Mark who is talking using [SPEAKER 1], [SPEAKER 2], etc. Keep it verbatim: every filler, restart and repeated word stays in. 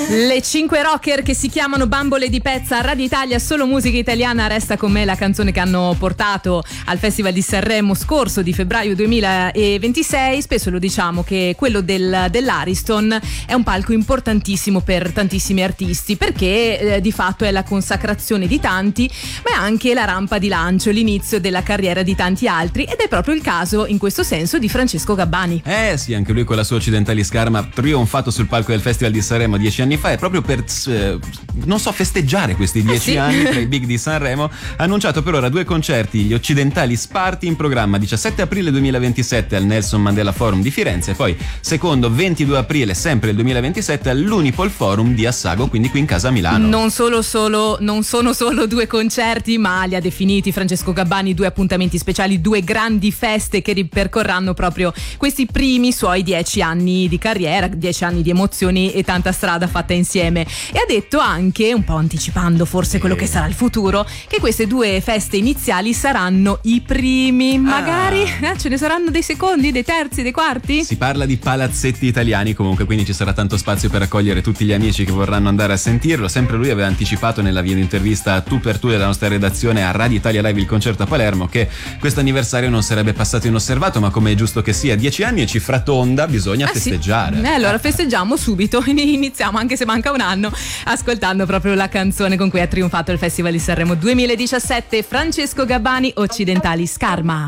[SPEAKER 1] Le cinque rocker che si chiamano Bambole di Pezza a Radio Italia, solo musica italiana. Resta con me la canzone che hanno portato al Festival di Sanremo scorso di febbraio duemilaventisei. Spesso lo diciamo che quello del, dell'Ariston è un palco importantissimo per tantissimi artisti, perché eh, di fatto è la consacrazione di tanti, ma è anche la rampa di lancio, l'inizio della carriera di tanti altri, ed è proprio il caso in questo senso di Francesco Gabbani.
[SPEAKER 2] Eh sì, anche lui con la sua Occidentali Scarma ha trionfato sul palco del Festival di Sanremo dieci anni fa, e proprio per eh, non so festeggiare questi dieci eh sì. anni tra i big di Sanremo ha annunciato per ora due concerti, gli Occidentali Sparti, in programma diciassette aprile duemilaventisette al Nelson Mandela Forum di Firenze, e poi secondo ventidue aprile sempre del duemilaventisette all'Unipol Forum di Assago, quindi qui in casa a Milano.
[SPEAKER 1] Non solo solo non sono solo due concerti, ma li ha definiti Francesco Gabbani due appuntamenti speciali, due grandi feste che ripercorranno proprio questi primi suoi dieci anni di carriera, dieci anni di emozioni e tanta strada fatta insieme. E ha detto anche, un po' anticipando forse quello che sarà il futuro, che queste due feste iniziali saranno i primi, magari ah. eh, ce ne saranno dei secondi, dei terzi, dei quarti.
[SPEAKER 2] Si parla di palazzetti italiani comunque, quindi ci sarà tanto spazio per accogliere tutti gli amici che vorranno andare a sentirlo. Sempre lui aveva anticipato nella via intervista tu per tu della nostra redazione a Radio Italia Live il concerto a Palermo che questo anniversario non sarebbe passato inosservato, ma come è giusto che sia, dieci anni e cifra tonda, bisogna ah, festeggiare.
[SPEAKER 1] Sì. Eh, allora festeggiamo subito, iniziamo anche se manca un anno ascoltando proprio la canzone con cui ha trionfato il Festival di Sanremo duemiladiciassette, Francesco Gabbani, Occidentali Scarma.